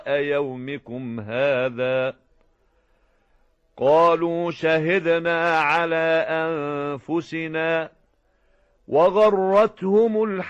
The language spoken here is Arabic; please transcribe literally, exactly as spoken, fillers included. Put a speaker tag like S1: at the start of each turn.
S1: يومكم هذا قالوا شهدنا على أنفسنا وغرتهم الحياة